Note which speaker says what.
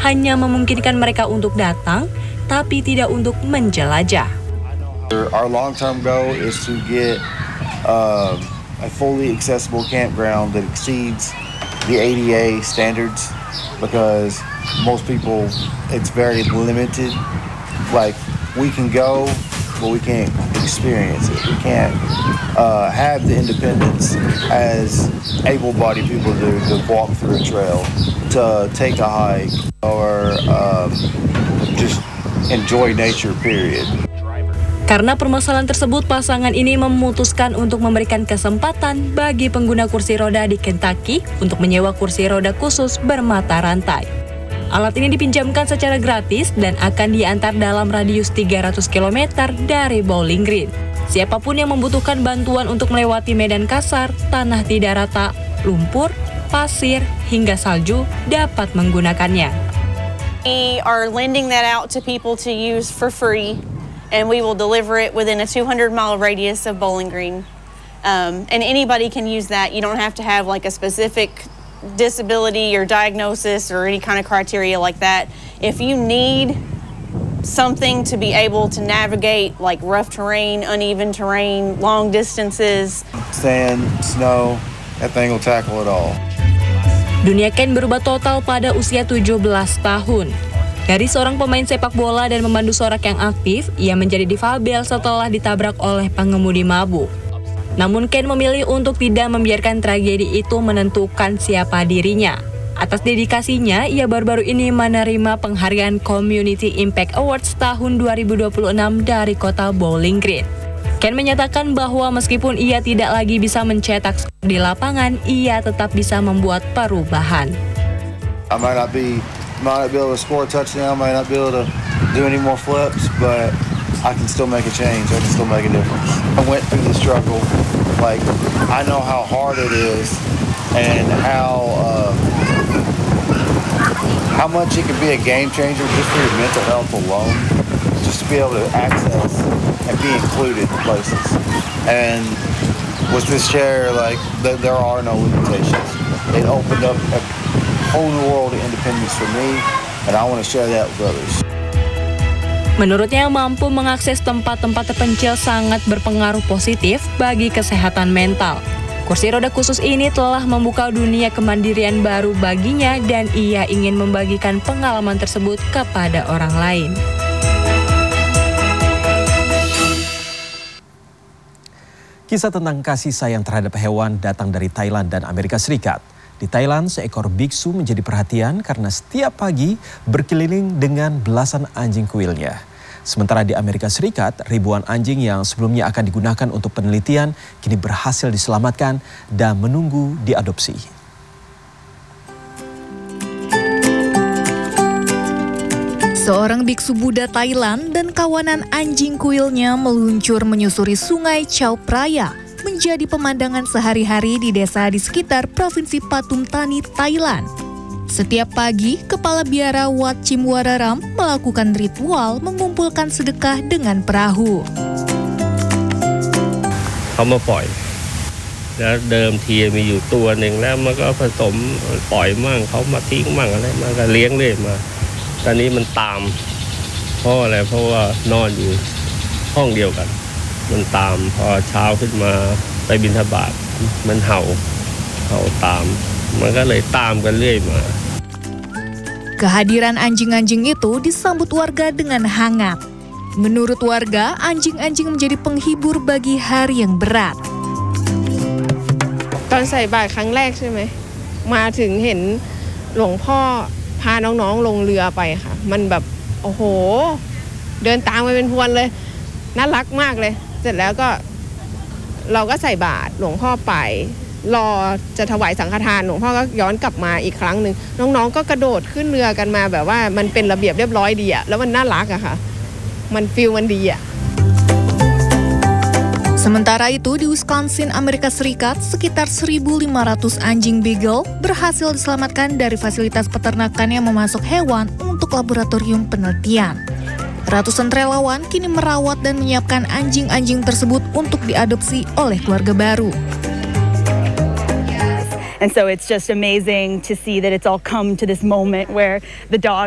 Speaker 1: hanya memungkinkan mereka untuk datang, tapi tidak untuk menjelajah.
Speaker 2: Our long-term goal is to get a fully accessible campground that exceeds the ADA standards, because most people, it's very limited. Like, we can go, but we can't experience it. We can't have the independence as able-bodied people do to walk through a trail, to take a hike, or just enjoy nature, period.
Speaker 1: Karena permasalahan tersebut, pasangan ini memutuskan untuk memberikan kesempatan bagi pengguna kursi roda di Kentucky untuk menyewa kursi roda khusus bermata rantai. Alat ini dipinjamkan secara gratis dan akan diantar dalam radius 300 km dari Bowling Green. Siapapun yang membutuhkan bantuan untuk melewati medan kasar, tanah tidak rata, lumpur, pasir, hingga salju dapat menggunakannya.
Speaker 3: We are lending that out to people to use for free, and we will deliver it within a 200-mile radius of Bowling Green. And anybody can use that. You don't have to have like a specific disability or diagnosis or any kind of criteria like that. If you need something to be able to navigate like rough terrain, uneven terrain, long distances,
Speaker 2: Sand, snow, that thing will tackle it all.
Speaker 1: Dunia Ken berubah total pada usia 17 tahun. Dari seorang pemain sepak bola dan pemandu sorak yang aktif, ia menjadi difabel setelah ditabrak oleh pengemudi mabuk. Namun Ken memilih untuk tidak membiarkan tragedi itu menentukan siapa dirinya. Atas dedikasinya, ia baru-baru ini menerima penghargaan Community Impact Awards tahun 2026 dari kota Bowling Green. Ken menyatakan bahwa meskipun ia tidak lagi bisa mencetak skor di lapangan, ia tetap bisa membuat perubahan.
Speaker 2: I might not be able to score a touchdown, might not be able to do any more flips, but I can still make a change. I can still make a difference. I went through the struggle. Like, I know how hard it is and how much it can be a game changer just for your mental health alone. Just to be able to access and be included in places. And with this chair, like, there are no limitations. It opened up a whole new world of independence for me, and I want to share that with others.
Speaker 1: Menurutnya, mampu mengakses tempat-tempat terpencil sangat berpengaruh positif bagi kesehatan mental. Kursi roda khusus ini telah membuka dunia kemandirian baru baginya dan ia ingin membagikan pengalaman tersebut kepada orang lain.
Speaker 4: Kisah tentang kasih sayang terhadap hewan datang dari Thailand dan Amerika Serikat. Di Thailand, seekor biksu menjadi perhatian karena setiap pagi berkeliling dengan belasan anjing kuilnya. Sementara di Amerika Serikat, ribuan anjing yang sebelumnya akan digunakan untuk penelitian kini berhasil diselamatkan dan menunggu diadopsi.
Speaker 5: Seorang biksu Buddha Thailand dan kawanan anjing kuilnya meluncur menyusuri sungai Chao Phraya, menjadi pemandangan sehari-hari di desa di sekitar Provinsi Pathum Thani, Thailand. Setiap pagi, Kepala Biara Wat Chimwararam melakukan ritual mengumpulkan sedekah dengan perahu.
Speaker 6: เขามาปล่อยแล้วเดิมทีมีอยู่ตัวหนึ่งแล้วมันก็ผสมปล่อยมั่งเขามาทิ้งมั่งอะไรมันก็เลี้ยงเรื่อยมาตอนนี้มันตามเพราะอะไรเพราะว่านอนอยู่ห้องเดียวกันมันตามพอเช้าขึ้นมาไปบิณฑบาตมันเห่าตามมันก็เลยตามกันเรื่อยมา
Speaker 5: Kehadiran anjing-anjing itu disambut warga dengan hangat. Menurut warga, anjing-anjing menjadi penghibur bagi hari yang berat.
Speaker 7: ตอนใส่บาตรครั้งแรกใช่ไหมมาถึงเห็นหลวงพ่อพาน้องๆลงเรือไปค่ะมันแบบโอ้โหเดินตามไปเป็นพวนเลยน่ารักมากเลยเสร็จแล้วก็เราก็ใส่บาตรหลวงพ่อไปรอจะถวายสังฆทานหลวงพ่อก็ย้อนกลับมาอีกครั้งหนึ่งน้องๆก็กระโดดขึ้นเรือกันมาแบบว่ามันเป็นระเบียบเรียบร้อยดีอะแล้วมันน่ารักอะค่ะมันฟีลมันดีอะ
Speaker 5: Sementara itu, di Wisconsin, Amerika Serikat, sekitar 1.500 anjing beagle berhasil diselamatkan dari fasilitas peternakan yang memasok hewan untuk laboratorium penelitian. Ratusan relawan kini merawat dan menyiapkan anjing-anjing tersebut untuk diadopsi oleh keluarga baru.
Speaker 8: And so it's just amazing to see that it's all come to this moment where the dog